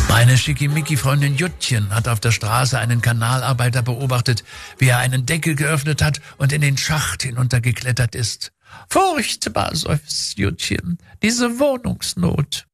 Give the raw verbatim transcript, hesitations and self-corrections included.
Meine Schickimicki-Freundin Juttchen hat auf der Straße einen Kanalarbeiter beobachtet, wie er einen Deckel geöffnet hat und in den Schacht hinuntergeklettert ist. Furchtbar, seufzt Juttchen, diese Wohnungsnot.